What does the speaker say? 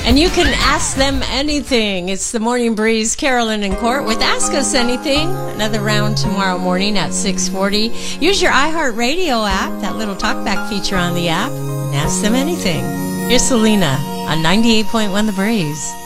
And you can ask them anything. It's the Morning Breeze, Carolyn and Court with Ask Us Anything. Another round tomorrow morning at 6:40. Use your iHeartRadio app, that little talkback feature on the app, and ask them anything. Here's Selena on 98.1 The Breeze.